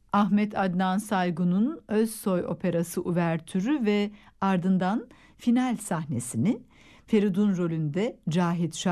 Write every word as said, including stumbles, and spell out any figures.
Ahmet Adnan Saygun'un Özsoy Operası uvertürü ve ardından final sahnesini Feridun rolünde Cahit